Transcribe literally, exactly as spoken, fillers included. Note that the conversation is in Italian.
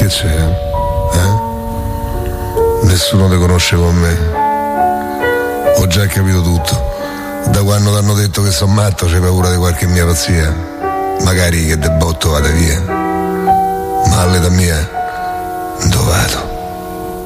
Che c'è? Eh? Nessuno ti conosce con me. Ho già capito tutto. Da quando ti hanno detto che sono matto c'hai paura di qualche mia pazzia. Magari che de botto vada via. Ma all'età mia dove vado?